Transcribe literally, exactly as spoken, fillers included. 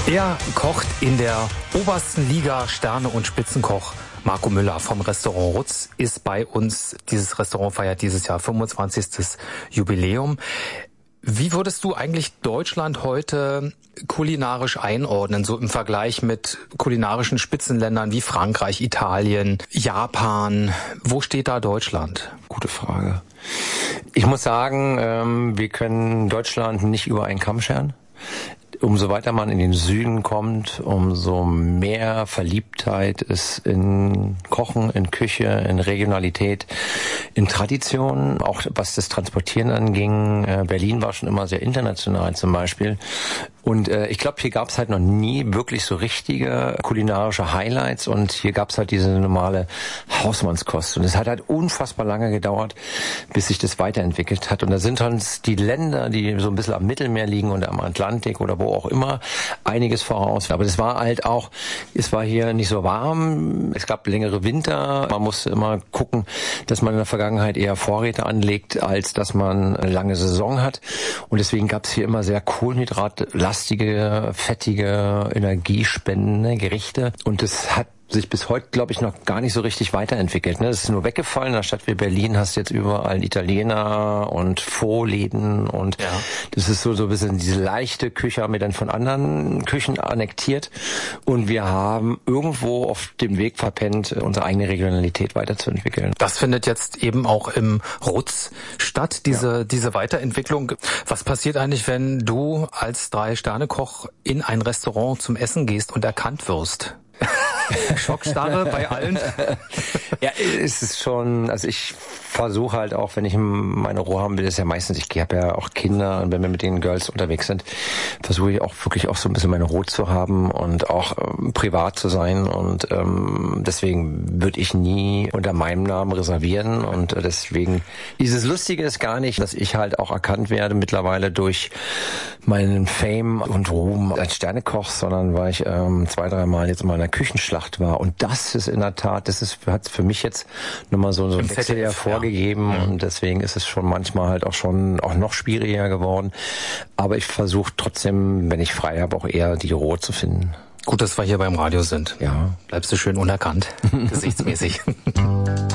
Er kocht in der obersten Liga. Sterne- und Spitzenkoch Marco Müller vom Restaurant Rutz ist bei uns. Dieses Restaurant feiert dieses Jahr fünfundzwanzigstes Jubiläum. Wie würdest du eigentlich Deutschland heute kulinarisch einordnen, so im Vergleich mit kulinarischen Spitzenländern wie Frankreich, Italien, Japan? Wo steht da Deutschland? Gute Frage. Ich muss sagen, wir können Deutschland nicht über einen Kamm scheren. Umso weiter man in den Süden kommt, umso mehr Verliebtheit ist in Kochen, in Küche, in Regionalität, in Tradition, auch was das Transportieren anging. Berlin war schon immer sehr international zum Beispiel. Und äh, ich glaube, hier gab es halt noch nie wirklich so richtige kulinarische Highlights und hier gab es halt diese normale Hausmannskost. Und es hat halt unfassbar lange gedauert, bis sich das weiterentwickelt hat. Und da sind uns die Länder, die so ein bisschen am Mittelmeer liegen oder am Atlantik oder wo auch immer, einiges voraus. Aber das war halt auch, es war hier nicht so warm, es gab längere Winter. Man musste immer gucken, dass man in der Vergangenheit eher Vorräte anlegt, als dass man eine lange Saison hat. Und deswegen gab es hier immer sehr kohlenhydratlastige, fettige, energiespendende Gerichte. Und das hat sich bis heute, glaube ich, noch gar nicht so richtig weiterentwickelt. Ne? Das ist nur weggefallen. In einer Stadt wie Berlin hast du jetzt überall Italiener und Faux-Läden und ja. Das ist so, so ein bisschen diese leichte Küche, haben wir dann von anderen Küchen annektiert. Und wir haben irgendwo auf dem Weg verpennt, unsere eigene Regionalität weiterzuentwickeln. Das findet jetzt eben auch im Rutz statt, diese, ja. diese Weiterentwicklung. Was passiert eigentlich, wenn du als Drei-Sterne-Koch in ein Restaurant zum Essen gehst und erkannt wirst? Schockstarre bei allen? Ja, es ist schon, also ich versuche halt auch, wenn ich meine Ruhe haben will, ist ja meistens, ich habe ja auch Kinder und wenn wir mit den Girls unterwegs sind, versuche ich auch wirklich auch so ein bisschen meine Ruhe zu haben und auch ähm, privat zu sein und ähm, deswegen würde ich nie unter meinem Namen reservieren und äh, deswegen, dieses Lustige ist gar nicht, dass ich halt auch erkannt werde mittlerweile durch meinen Fame und Ruhm als Sternekoch, sondern weil ich ähm, zwei, dreimal jetzt in meiner Küchenschlacht war und das ist in der Tat, das ist hat für mich jetzt nochmal so, so ein Wechsel hervorgegeben ja. Und deswegen ist es schon manchmal halt auch schon auch noch schwieriger geworden, aber ich versuche trotzdem, wenn ich frei habe, auch eher die Ruhe zu finden. Gut, dass wir hier beim Radio sind. Ja. Bleibst du schön unerkannt, gesichtsmäßig.